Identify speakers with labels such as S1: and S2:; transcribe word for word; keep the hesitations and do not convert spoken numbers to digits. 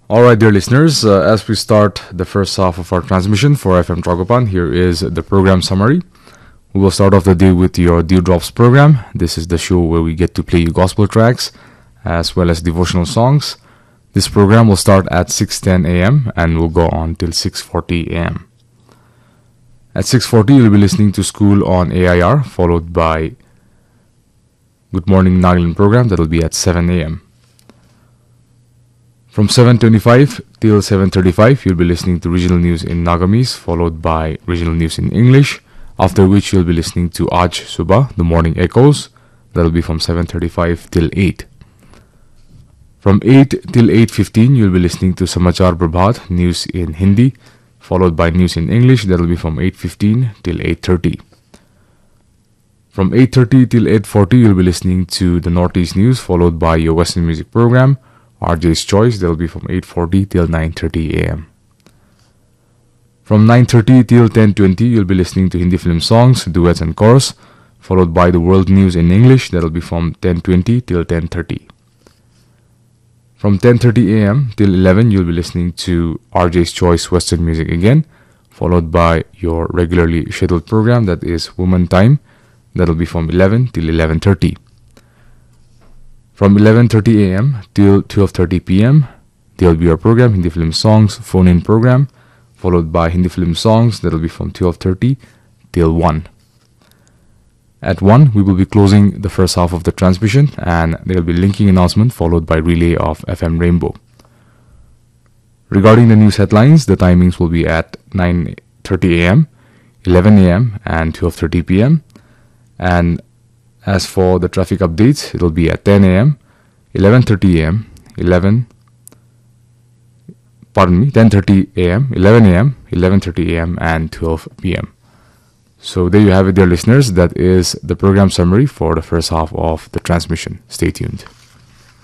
S1: All right, dear listeners, uh, as we start the first half of our transmission for F M Tragopan, here is the program summary. We will start off the day with your Dewdrops program. This is the show where we get to play you gospel tracks as well as devotional songs. This program will start at six ten a.m. and will go on till six forty a.m. At six forty, you'll be listening to School on A I R, followed by Good Morning Nagaland program. That will be at seven a.m. From seven twenty-five till seven thirty-five, you'll be listening to regional news in Nagamese, followed by regional news in English, after which you'll be listening to Aaj Subah, the Morning Echoes. That'll be from seven thirty-five till eight. From eight till eight fifteen, you'll be listening to Samachar Prabhat, news in Hindi, followed by news in English. That'll be from eight fifteen till eight thirty. From eight thirty till eight forty, you'll be listening to the Northeast News, followed by your Western Music program, R J's Choice. That'll be from eight forty till nine thirty a.m. From nine thirty till ten twenty, you'll be listening to Hindi film songs, duets and chorus, followed by the world news in English. That'll be from ten twenty till ten thirty. From ten thirty a.m. till eleven, you'll be listening to R J's Choice Western Music again, followed by your regularly scheduled program, that is Woman Time. That'll be from eleven till eleven thirty. From eleven thirty a.m. till twelve thirty p.m., there'll be our program, Hindi Film Songs phone-in program, followed by Hindi Film Songs. That'll be from twelve thirty till one. At one, we will be closing the first half of the transmission, and there will be linking announcement followed by relay of F M Rainbow. Regarding the news headlines, the timings will be at nine thirty a.m., eleven a.m., and twelve thirty p.m. And as for the traffic updates, it will be at ten a.m., eleven thirty a.m., eleven, pardon me, ten thirty a.m., eleven a.m., eleven thirty a.m., and twelve p.m. So there you have it, dear listeners. That is the program summary for the first half of the transmission. Stay tuned.